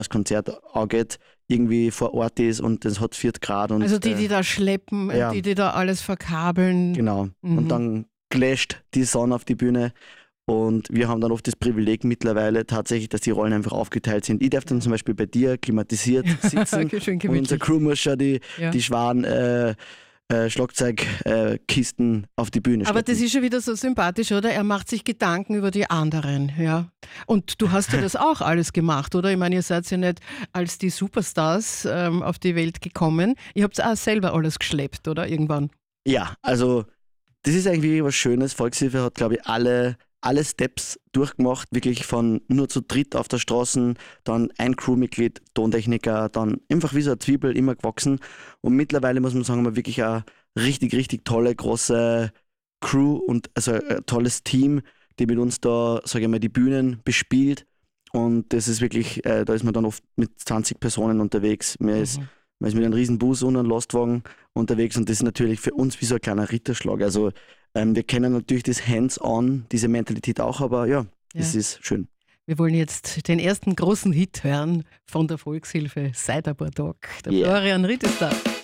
das Konzert angeht, irgendwie vor Ort ist und es hat 4 Grad. Und, also die da schleppen, ja. die da alles verkabeln. Genau. Und dann clasht die Sonne auf die Bühne. Und wir haben dann oft das Privileg mittlerweile tatsächlich, dass die Rollen einfach aufgeteilt sind. Ich darf dann zum Beispiel bei dir klimatisiert sitzen Schön und unser Crew muss schon die schweren Schlagzeugkisten auf die Bühne schleppen. Aber das ist schon wieder so sympathisch, oder? Er macht sich Gedanken über die anderen, ja. Und du hast ja das auch alles gemacht, oder? Ich meine, ihr seid ja nicht als die Superstars auf die Welt gekommen. Ihr habt auch selber alles geschleppt, oder? Irgendwann. Ja, also das ist eigentlich was Schönes. Volkshilfe hat, glaube ich, alle Steps durchgemacht, wirklich von nur zu dritt auf der Straße, dann ein Crewmitglied, Tontechniker, dann einfach wie so eine Zwiebel immer gewachsen. Und mittlerweile muss man sagen, haben wir wirklich eine richtig, richtig tolle, große Crew und also ein tolles Team, die mit uns da, sage ich mal, die Bühnen bespielt. Und das ist wirklich, da ist man dann oft mit 20 Personen unterwegs. Man ist mit einem riesen Bus und einem Lastwagen unterwegs und das ist natürlich für uns wie so ein kleiner Ritterschlag. Also wir kennen natürlich das Hands-on, diese Mentalität auch, aber ja, das ist schön. Wir wollen jetzt den ersten großen Hit hören von der Volkshilfe, Seit ein paar Tag. Der Florian Ritt ist da.